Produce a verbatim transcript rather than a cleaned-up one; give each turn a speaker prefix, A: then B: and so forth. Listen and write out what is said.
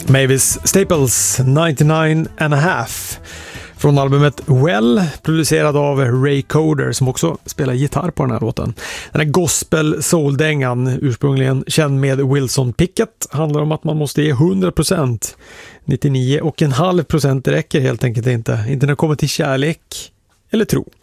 A: Mavis Staples nittionio and a half från albumet Well, producerad av Ray Coder som också spelar gitarr på den här låten. Den här gospel soul-dängan, ursprungligen känd med Wilson Pickett, handlar om att man måste ge hundra procent. nittionio komma fem procent räcker helt enkelt inte. Inte när det kommer till kärlek eller tro.